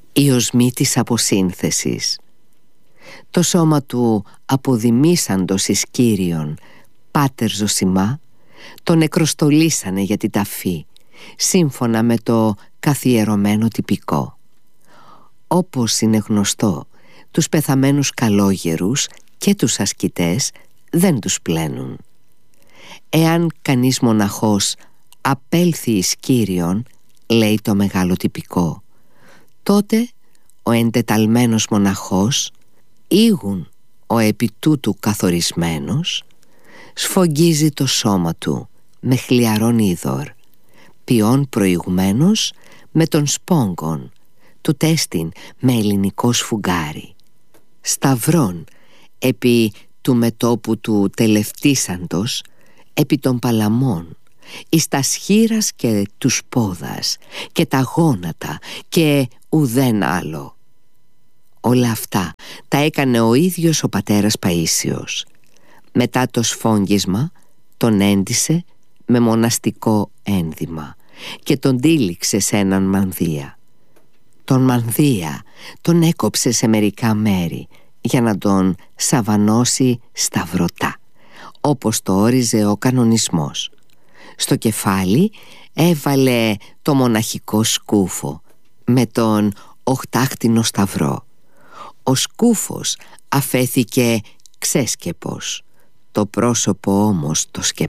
η οσμή της αποσύνθεσης. Το σώμα του αποδημήσαντος εις Κύριον Πάτερ Ζωσιμά τον νεκροστολίσανε για την ταφή, σύμφωνα με το καθιερωμένο τυπικό. Όπως είναι γνωστό, τους πεθαμένους καλόγερους και τους ασκητές δεν τους πλένουν. Εάν κανείς μοναχός απέλθει εις Κύριον, λέει το μεγάλο τυπικό, τότε ο εντεταλμένος μοναχός, ήγουν ο επί τούτου καθορισμένος, σφογγίζει το σώμα του με χλιαρόν είδωρ, ποιόν προηγουμένως με τον σπόγκον, του τέστην με ελληνικό σφουγγάρι, σταυρών επί του μετόπου του τελευτήσαντος, επί των παλαμών, εις τα σχήρας και τους πόδας και τα γόνατα και ουδέν άλλο. Όλα αυτά τα έκανε ο ίδιος ο πατέρας Παΐσιος. Μετά το σφόγγισμα τον έντυσε με μοναστικό ένδυμα και τον τύλιξε σε έναν μανδύα. Τον μανδύα τον έκοψε σε μερικά μέρη για να τον σαβανώσει σταυρωτά, όπως το όριζε ο κανονισμός. Στο κεφάλι έβαλε το μοναχικό σκούφο με τον οχτάχτινο σταυρό. Ο σκούφος αφέθηκε ξέσκεπος. Το πρόσωπο όμως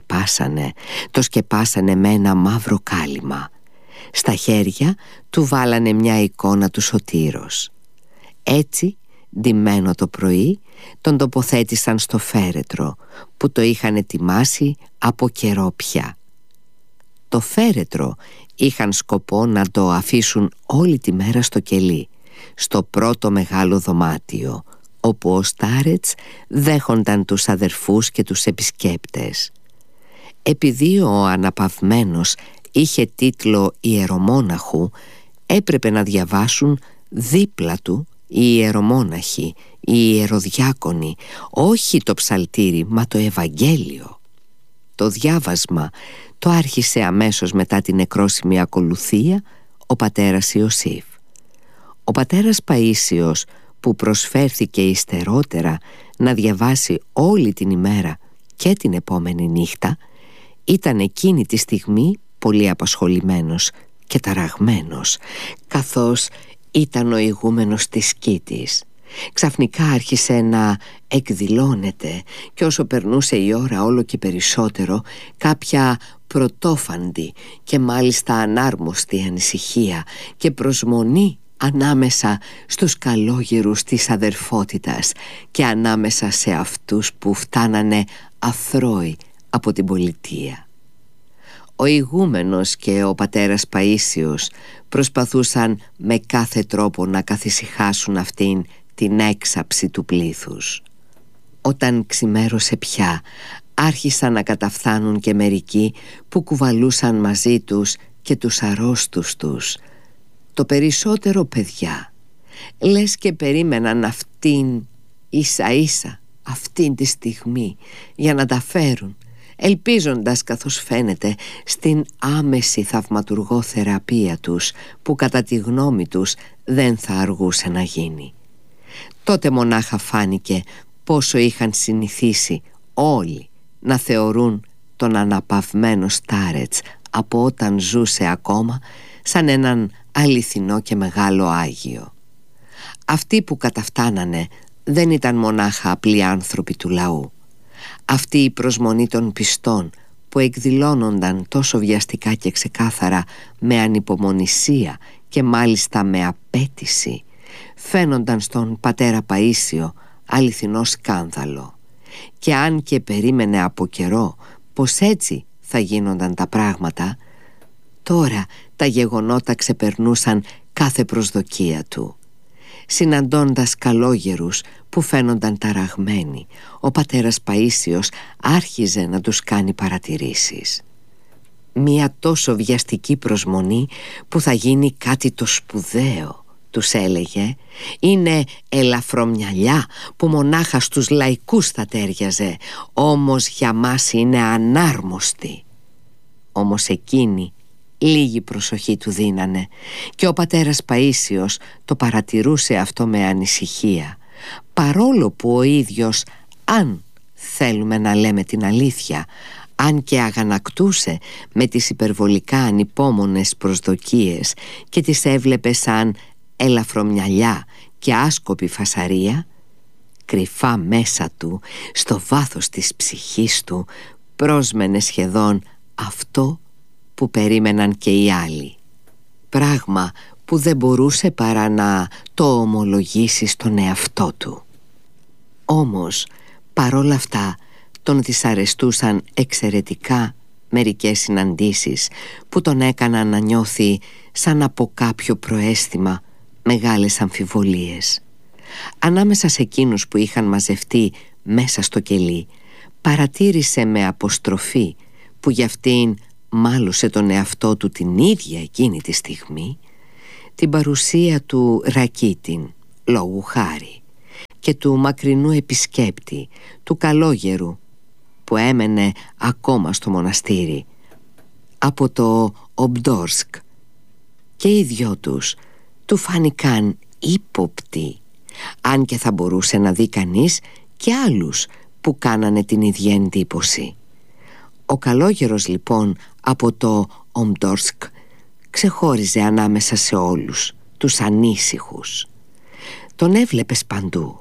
το σκεπάσανε με ένα μαύρο κάλυμα. Στα χέρια του βάλανε μια εικόνα του Σωτήρος. Έτσι, ντυμένο το πρωί, τον τοποθέτησαν στο φέρετρο που το είχαν ετοιμάσει από καιρό πια. Το φέρετρο είχαν σκοπό να το αφήσουν όλη τη μέρα στο κελί, στο πρώτο μεγάλο δωμάτιο, όπου ο στάρετς δέχονταν τους αδερφούς και τους επισκέπτες. Επειδή ο αναπαυμένος είχε τίτλο ιερομόναχου, έπρεπε να διαβάσουν δίπλα του οι ιερομόναχοι, οι ιεροδιάκονοι, όχι το ψαλτήρι, μα το Ευαγγέλιο. Το διάβασμα το άρχισε αμέσως μετά την νεκρόσιμη ακολουθία ο πατέρας Ιωσήφ. Ο πατέρας Παΐσιος, που προσφέρθηκε υστερότερα να διαβάσει όλη την ημέρα και την επόμενη νύχτα, ήταν εκείνη τη στιγμή πολύ απασχολημένος και ταραγμένος, καθώς ήταν ο ηγούμενος της σκήτης. Ξαφνικά άρχισε να εκδηλώνεται και όσο περνούσε η ώρα όλο και περισσότερο κάποια πρωτόφαντη και μάλιστα ανάρμοστη ανησυχία και προσμονή ανάμεσα στους καλόγερους της αδερφότητας και ανάμεσα σε αυτούς που φτάνανε αθρώοι από την πολιτεία. Ο ηγούμενος και ο πατέρας Παΐσιος προσπαθούσαν με κάθε τρόπο να καθησυχάσουν αυτήν την έξαψη του πλήθους. Όταν ξημέρωσε πια, άρχισαν να καταφθάνουν και μερικοί που κουβαλούσαν μαζί τους και τους αρρώστους τους, το περισσότερο παιδιά. Λες και περίμεναν αυτήν ίσα-ίσα αυτήν τη στιγμή για να τα φέρουν, ελπίζοντας, καθώς φαίνεται, στην άμεση θαυματουργό θεραπεία τους, που κατά τη γνώμη τους δεν θα αργούσε να γίνει. Τότε μονάχα φάνηκε πόσο είχαν συνηθίσει όλοι να θεωρούν τον αναπαυμένο στάρετς από όταν ζούσε ακόμα σαν έναν αληθινό και μεγάλο Άγιο. Αυτοί που καταφτάνανε δεν ήταν μονάχα απλοί άνθρωποι του λαού. Αυτή η προσμονή των πιστών που εκδηλώνονταν τόσο βιαστικά και ξεκάθαρα, με ανυπομονησία και μάλιστα με απέτηση, φαίνονταν στον πατέρα Παΐσιο αληθινό σκάνδαλο. Και αν και περίμενε από καιρό πως έτσι θα γίνονταν τα πράγματα, τώρα τα γεγονότα ξεπερνούσαν κάθε προσδοκία του. Συναντώντας καλόγερους που φαίνονταν ταραγμένοι, ο πατέρας Παΐσιος άρχιζε να τους κάνει παρατηρήσεις. Μία τόσο βιαστική προσμονή που θα γίνει κάτι το σπουδαίο, τους έλεγε, είναι ελαφρομυαλιά που μονάχα στους λαϊκούς θα τέριαζε, όμως για μας είναι ανάρμοστη. Όμως εκείνοι λίγη προσοχή του δίνανε και ο πατέρας Παΐσιος το παρατηρούσε αυτό με ανησυχία, παρόλο που ο ίδιος, αν θέλουμε να λέμε την αλήθεια, αν και αγανακτούσε με τις υπερβολικά ανυπόμονες προσδοκίες και τις έβλεπε σαν ελαφρομυαλιά και άσκοπη φασαρία, κρυφά μέσα του, στο βάθος της ψυχής του, πρόσμενε σχεδόν αυτό που περίμεναν και οι άλλοι. Πράγμα που δεν μπορούσε παρά να το ομολογήσει στον εαυτό του. Όμως, παρόλα αυτά, τον δυσαρεστούσαν εξαιρετικά μερικές συναντήσεις που τον έκαναν να νιώθει σαν από κάποιο προαίσθημα μεγάλες αμφιβολίες. Ανάμεσα σε εκείνους που είχαν μαζευτεί μέσα στο κελί, παρατήρησε με αποστροφή, που γι' αυτήν μάλωσε τον εαυτό του την ίδια εκείνη τη στιγμή, την παρουσία του Ρακίτιν, λόγου χάρη, και του μακρινού επισκέπτη, του καλόγερου, που έμενε ακόμα στο μοναστήρι, από το Ομπντόρσκ, και οι δυο τους του φάνηκαν ύποπτοι, αν και θα μπορούσε να δει κανείς και άλλους που κάνανε την ίδια εντύπωση. Ο καλόγερος λοιπόν από το Ομπντόρσκ ξεχώριζε ανάμεσα σε όλους τους ανήσυχους. Τον έβλεπες παντού,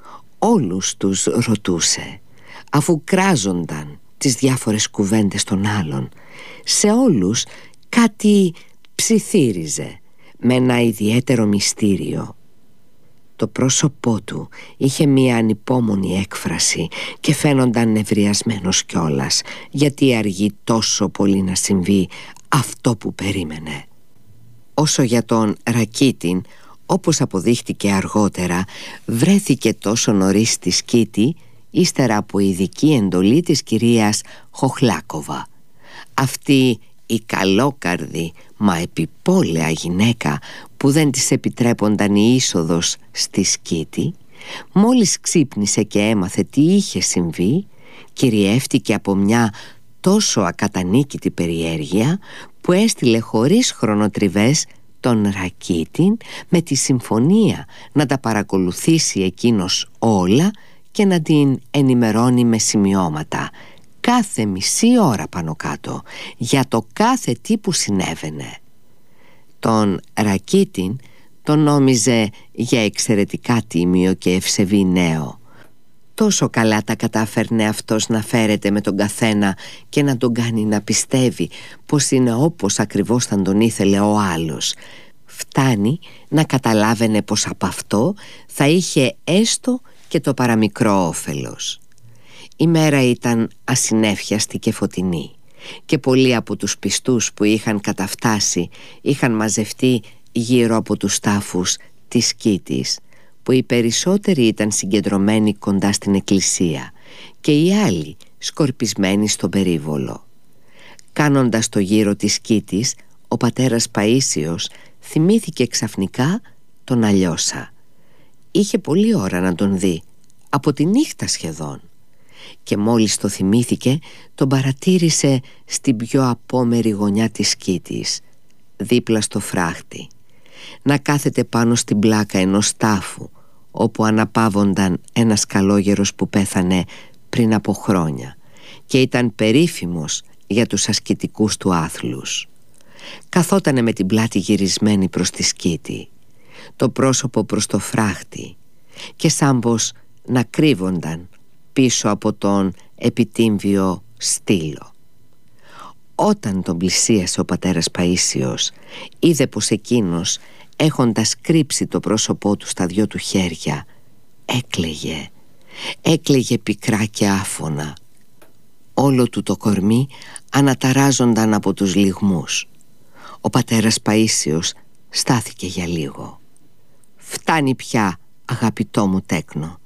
όλους τους ρωτούσε, αφού κράζονταν τις διάφορες κουβέντες των άλλων. Σε όλους κάτι ψιθύριζε με ένα ιδιαίτερο μυστήριο. Το πρόσωπό του είχε μία ανυπόμονη έκφραση και φαίνονταν νευριασμένος κιόλας, γιατί αργεί τόσο πολύ να συμβεί αυτό που περίμενε. Όσο για τον Ρακίτιν, όπως αποδείχτηκε αργότερα, βρέθηκε τόσο νωρίς στη σκήτη, ύστερα από ειδική εντολή της κυρίας Χοχλάκοβα. Αυτή η καλόκαρδη μα επιπόλαια γυναίκα, που δεν της επιτρέπονταν η είσοδος στη σκήτη, μόλις ξύπνησε και έμαθε τι είχε συμβεί, κυριεύτηκε από μια τόσο ακατανίκητη περιέργεια, που έστειλε χωρίς χρονοτριβές τον Ρακίτιν με τη συμφωνία να τα παρακολουθήσει εκείνος όλα και να την ενημερώνει με σημειώματα κάθε μισή ώρα πάνω κάτω για το κάθε τι που συνέβαινε. Τον Ρακίτιν τον νόμιζε για εξαιρετικά τίμιο και ευσεβή νέο. Τόσο καλά τα κατάφερνε αυτός να φέρεται με τον καθένα και να τον κάνει να πιστεύει πως είναι όπως ακριβώς θα τον ήθελε ο άλλος. Φτάνει να καταλάβαινε πως από αυτό θα είχε έστω και το παραμικρό όφελος. Η μέρα ήταν ασυνέφιαστη και φωτεινή και πολλοί από τους πιστούς που είχαν καταφτάσει είχαν μαζευτεί γύρω από τους τάφους της σκήτης, που οι περισσότεροι ήταν συγκεντρωμένοι κοντά στην εκκλησία και οι άλλοι σκορπισμένοι στον περίβολο. Κάνοντας το γύρο της σκήτης, ο πατέρας Παΐσιος θυμήθηκε ξαφνικά τον Αλιώσα. Είχε πολλή ώρα να τον δει, από τη νύχτα σχεδόν, και μόλις το θυμήθηκε τον παρατήρησε στην πιο απόμερη γωνιά της σκήτης, δίπλα στο φράχτη, να κάθεται πάνω στην πλάκα ενός τάφου, όπου αναπαύονταν ένας καλόγερος που πέθανε πριν από χρόνια και ήταν περίφημος για τους ασκητικούς του άθλους. Καθότανε με την πλάτη γυρισμένη προς τη σκήτη, το πρόσωπο προς το φράχτη, και σαν πως να κρύβονταν πίσω από τον επιτύμβιο στήλο. Όταν τον πλησίασε ο πατέρας Παΐσιος, είδε πως εκείνος, έχοντας κρύψει το πρόσωπό του στα δυο του χέρια, έκλαιγε πικρά και άφωνα. Όλο του το κορμί αναταράζονταν από τους λυγμούς. Ο πατέρας Παΐσιος στάθηκε για λίγο. «Φτάνει πια, αγαπητό μου τέκνο,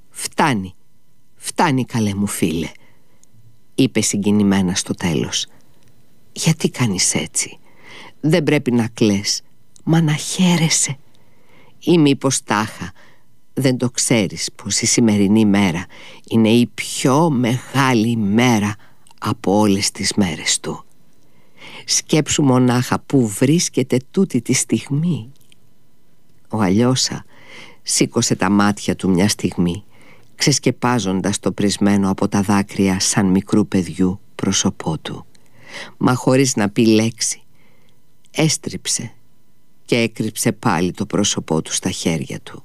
φτάνει καλέ μου φίλε», είπε συγκινημένα στο τέλος. «Γιατί κάνεις έτσι? Δεν πρέπει να κλαις, μα να χαίρεσαι. Ή μήπως τάχα δεν το ξέρεις πως η σημερινή μέρα είναι η πιο μεγάλη μέρα από όλες τις μέρες του? Σκέψου μονάχα που βρίσκεται τούτη τη στιγμή. Ο Αλιώσα σήκωσε τα μάτια του μια στιγμή, ξεσκεπάζοντας το πρισμένο από τα δάκρυα σαν μικρού παιδιού πρόσωπό του. Μα χωρίς να πει λέξη, έστριψε και έκρυψε πάλι το πρόσωπό του στα χέρια του.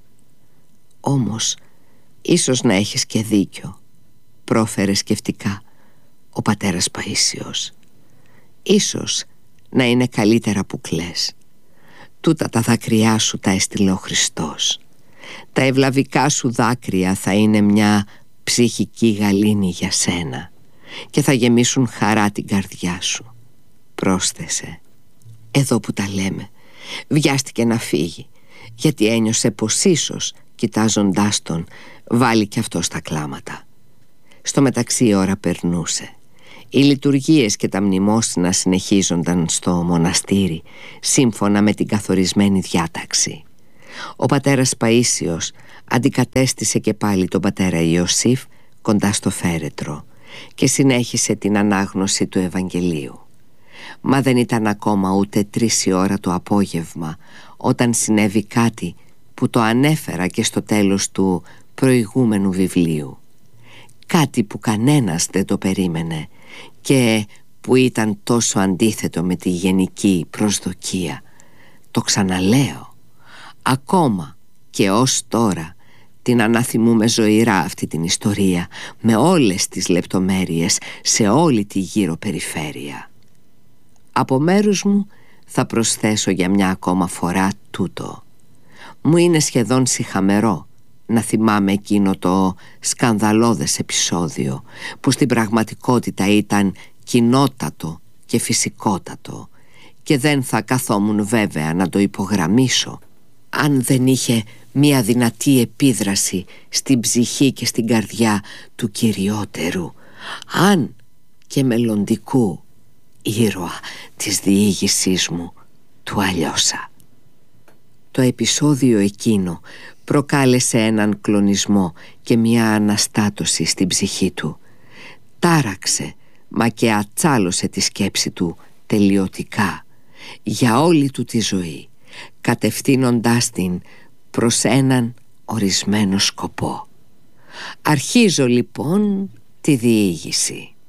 «Όμως, ίσως να έχεις και δίκιο», πρόφερε σκεφτικά ο πατέρας Παΐσιος. «Ίσως να είναι καλύτερα που κλαις. Τούτα τα δάκρυά σου τα έστειλε ο Χριστός. Τα ευλαβικά σου δάκρυα θα είναι μια ψυχική γαλήνη για σένα και θα γεμίσουν χαρά την καρδιά σου», πρόσθεσε. Εδώ που τα λέμε, βιάστηκε να φύγει, γιατί ένιωσε πως ίσως, κοιτάζοντάς τον, βάλει κι αυτό στα κλάματα. Στο μεταξύ η ώρα περνούσε. Οι λειτουργίες και τα μνημόσυνα συνεχίζονταν στο μοναστήρι, σύμφωνα με την καθορισμένη διάταξη. Ο πατέρας Παΐσιος αντικατέστησε και πάλι τον πατέρα Ιωσήφ κοντά στο φέρετρο και συνέχισε την ανάγνωση του Ευαγγελίου. Μα δεν ήταν ακόμα ούτε 3 η ώρα το απόγευμα όταν συνέβη κάτι που το ανέφερα και στο τέλος του προηγούμενου βιβλίου. Κάτι που κανένας δεν το περίμενε και που ήταν τόσο αντίθετο με τη γενική προσδοκία. Το ξαναλέω, ακόμα και ως τώρα την αναθυμούμε ζωηρά αυτή την ιστορία, με όλες τις λεπτομέρειες, σε όλη τη γύρω περιφέρεια. Από μέρους μου θα προσθέσω για μια ακόμα φορά τούτο. Μου είναι σχεδόν σιχαμερό να θυμάμαι εκείνο το σκανδαλώδες επεισόδιο που στην πραγματικότητα ήταν κοινότατο και φυσικότατο και δεν θα καθόμουν βέβαια να το υπογραμμίσω αν δεν είχε μια δυνατή επίδραση στην ψυχή και στην καρδιά του κυριότερου, αν και μελλοντικού ήρωα της διήγησής μου, του Αλιώσα. Το επεισόδιο εκείνο προκάλεσε έναν κλονισμό και μια αναστάτωση στην ψυχή του. Τάραξε, μα και ατσάλωσε τη σκέψη του τελειωτικά για όλη του τη ζωή, κατευθύνοντάς την προς έναν ορισμένο σκοπό. Αρχίζω λοιπόν τη διήγηση.